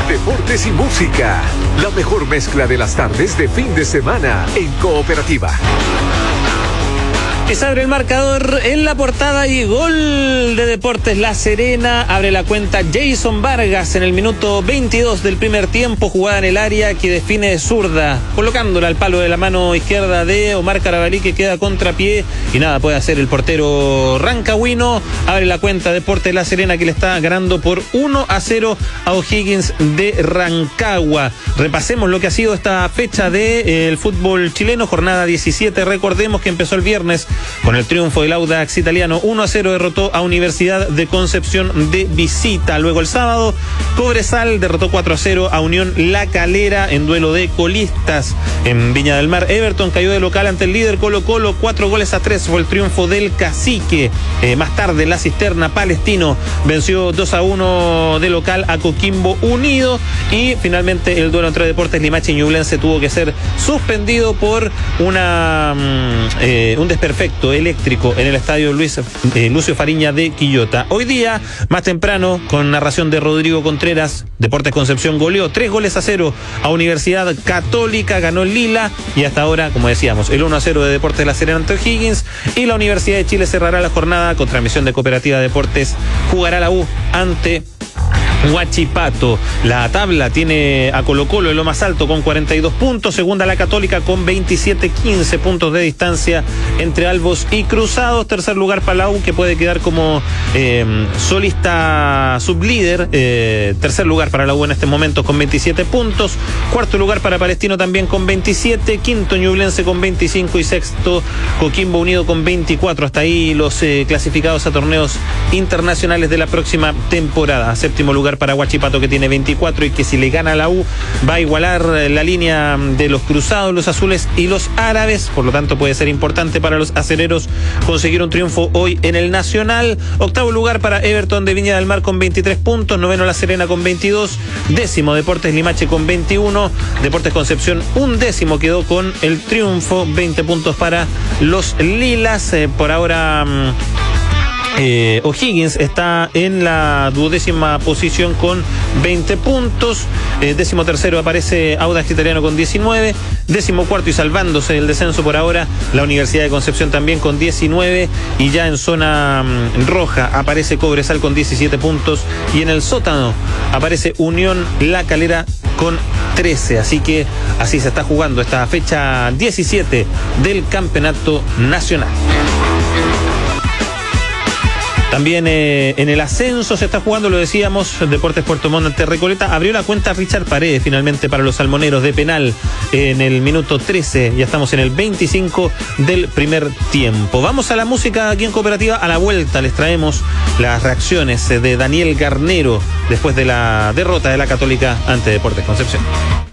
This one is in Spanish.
deportes y música. La mejor mezcla de las tardes de fin de semana en Cooperativa. Se abre el marcador en la portada y gol de Deportes La Serena. Abre la cuenta Jason Vargas en el minuto 22 del primer tiempo. Jugada en el área que define de zurda, colocándola al palo de la mano izquierda de Omar Carabalí, que queda contrapié. Y nada puede hacer el portero rancagüino. Abre la cuenta Deportes La Serena, que le está ganando por 1-0 a O'Higgins de Rancagua. Repasemos lo que ha sido esta fecha del fútbol chileno. Jornada 17. Recordemos que empezó el viernes con el triunfo del Audax italiano. 1-0 derrotó a Universidad de Concepción de visita. Luego el sábado, Cobresal derrotó 4-0 a Unión La Calera en duelo de colistas en Viña del Mar. Everton cayó de local ante el líder Colo-Colo, 4-3 fue el triunfo del Cacique. Más tarde, La Cisterna Palestino venció 2-1 de local a Coquimbo Unido. Y finalmente el duelo entre Deportes Limache y Ñublense tuvo que ser suspendido por un desperfecto eléctrico en el estadio Lucio Fariña de Quillota. Hoy día, más temprano, con narración de Rodrigo Contreras, Deportes Concepción goleó 3-0 a Universidad Católica, ganó el Lila, y hasta ahora, como decíamos, el 1-0 de Deportes La Serena ante O'Higgins. Y la Universidad de Chile cerrará la jornada con transmisión de Cooperativa Deportes. Jugará la U ante Huachipato. La tabla tiene a Colo-Colo en lo más alto con 42 puntos, segunda la Católica con 27, 15 puntos de distancia entre Albos y Cruzados. Tercer lugar para la U, que puede quedar como solista sublíder. Tercer lugar para la U en este momento con 27 puntos. Cuarto lugar para Palestino también con 27. Quinto Ñublense con 25 y sexto Coquimbo Unido con 24. Hasta ahí los clasificados a torneos internacionales de la próxima temporada. Séptimo lugar para Huachipato, que tiene 24 y que si le gana a la U va a igualar la línea de los Cruzados, los Azules y los Árabes. Por lo tanto, puede ser importante para los acereros conseguir un triunfo hoy en el Nacional. Octavo lugar para Everton de Viña del Mar con 23 puntos. Noveno La Serena con 22. Décimo Deportes Limache con 21. Deportes Concepción undécimo quedó con el triunfo. 20 puntos para los Lilas. Por ahora O'Higgins está en la 12ª posición con 20 puntos. 13º aparece Audax Italiano con 19. 14º y salvándose del descenso por ahora la Universidad de Concepción también con 19. Y ya en zona roja aparece Cobresal con 17 puntos. Y en el sótano aparece Unión La Calera con 13. Así que así se está jugando esta fecha 17 del Campeonato Nacional. También en el ascenso se está jugando, lo decíamos, Deportes Puerto Montt ante Recoleta. Abrió la cuenta Richard Paredes finalmente para los salmoneros de penal en el minuto 13. Ya estamos en el 25 del primer tiempo. Vamos a la música aquí en Cooperativa. A la vuelta les traemos las reacciones de Daniel Garnero después de la derrota de la Católica ante Deportes Concepción.